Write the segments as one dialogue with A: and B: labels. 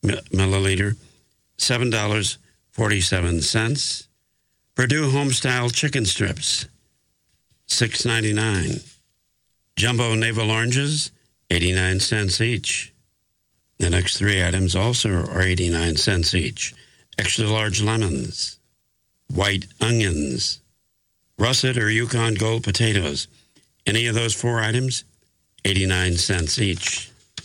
A: milliliter, $7.47. Purdue Homestyle chicken strips, $6.99. Jumbo navel oranges, 89 cents each. The next three items also are 89 cents each. Extra large lemons, white onions, russet or Yukon Gold potatoes. Any of those four items, 89 cents each.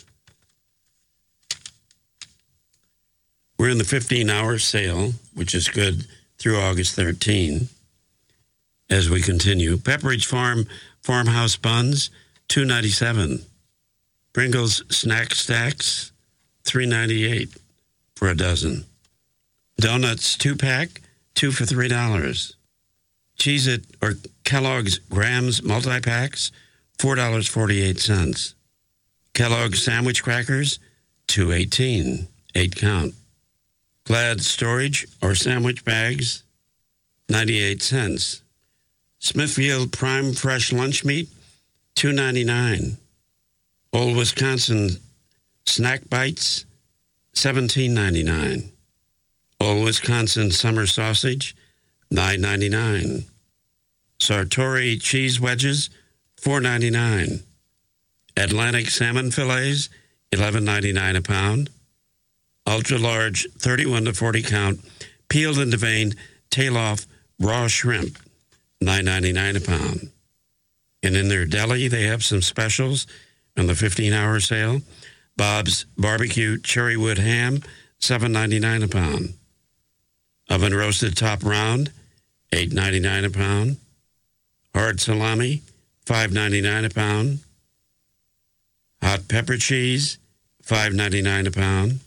A: We're in the 15-hour sale, which is good through August 13. As we continue, Pepperidge Farm Farmhouse Buns, $2.97. Pringles Snack Stacks, $3.98 for a dozen. Donuts 2-pack, 2 for $3. Cheez-It or Kellogg's Grams multi-packs, $4.48. Kellogg's Sandwich Crackers, $2.18, 8 count. Glad Storage or Sandwich Bags, 98 cents. Smithfield Prime Fresh Lunch Meat, $2.99. Old Wisconsin Snack Bites, $17.99. Old Wisconsin Summer Sausage, $9.99. Sartori Cheese Wedges, $4.99. Atlantic Salmon Fillets, $11.99 a pound. Ultra-large 31 to 40 count, peeled and deveined, tail-off raw shrimp, $9.99 a pound. And in their deli, they have some specials on the 15-hour sale. Bob's Barbecue Cherrywood Ham, $7.99 a pound. Oven roasted top round, $8.99 a pound. Hard salami, $5.99 a pound. Hot pepper cheese, $5.99 a pound.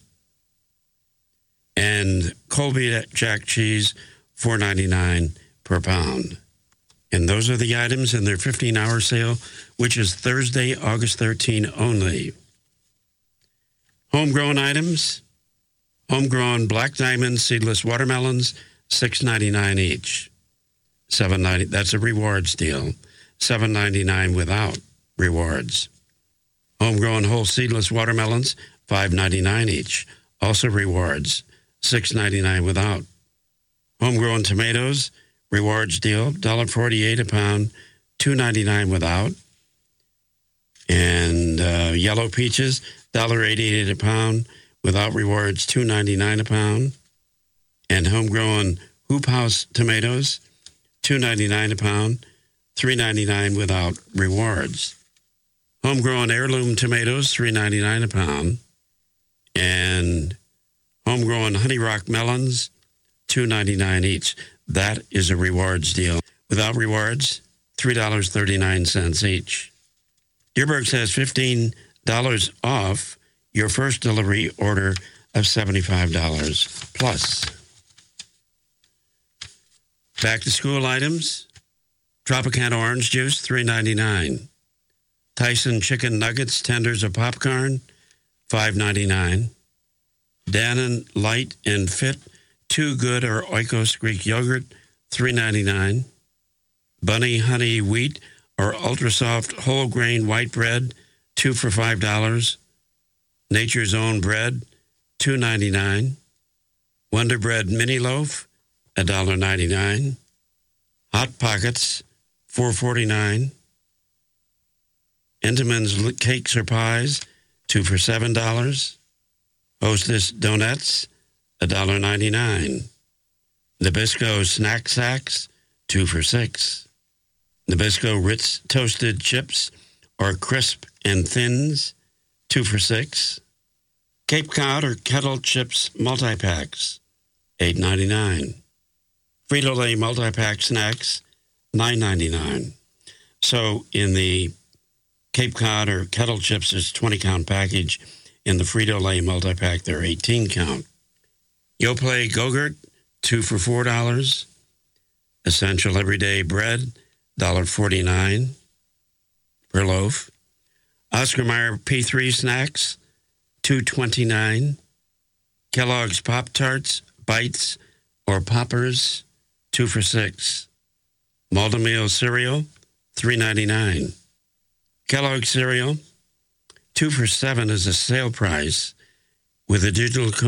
A: And Colby Jack cheese, $4.99 per pound. And those are the items in their 15-hour sale, which is Thursday, August 13 only. Homegrown items, homegrown Black Diamond seedless watermelons, $6.99 each. $7.90, that's a rewards deal. $7.99 without rewards. Homegrown whole seedless watermelons, $5.99 each. Also rewards. $6.99 without. Homegrown tomatoes, rewards deal, $1.48 a pound, $2.99 without. And yellow peaches, $1.88 a pound, without rewards, $2.99 a pound. And homegrown Hoop House tomatoes, $2.99 a pound, $3.99 without rewards. Homegrown heirloom tomatoes, $3.99 a pound. And homegrown Honey Rock melons, $2.99 each. That is a rewards deal. Without rewards, $3.39 each. Deerbergs has $15 off your first delivery order of $75 plus. Back to school items. Tropicana orange juice, $3.99. Tyson chicken nuggets, tenders of popcorn, $5.99. Dannon Light and Fit, Too Good or Oikos Greek yogurt, $3.99. Bunny Honey Wheat or Ultra Soft Whole Grain White Bread, 2 for $5. Nature's Own Bread, $2.99. Wonder Bread Mini Loaf, $1.99. Hot Pockets, $4.49. Entenmann's Cakes or Pies, 2 for $7. Hostess Donuts, $1.99. Nabisco Snack Sacks, 2 for $6. Nabisco Ritz Toasted Chips or Crisp and Thins, 2 for $6. Cape Cod or Kettle Chips Multi-Packs, $8.99. Frito-Lay Multi-Pack Snacks, $9.99. So in the Cape Cod or Kettle Chips, it's 20-count package. In the Frito-Lay multi-pack, they're 18-count. Yoplait Go-Gurt, 2 for $4. Essential Everyday Bread, $1.49 per loaf. Oscar Mayer P3 Snacks, $2.29. Kellogg's Pop-Tarts, Bites, or Poppers, 2 for $6. Malt-O-Meal Cereal, $3.99. Kellogg's Cereal, 2 for $7 is a sale price. with a digital